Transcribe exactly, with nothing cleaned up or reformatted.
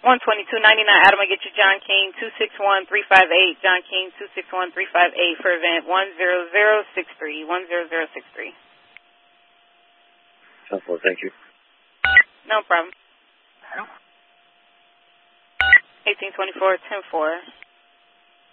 one twenty-two ninety-nine. Adam, I get you John King two six one three five eight. John King two six one three five eight for event one zero zero six three. one zero zero six three. Helpful, thank you. No problem. eighteen twenty-four ten four.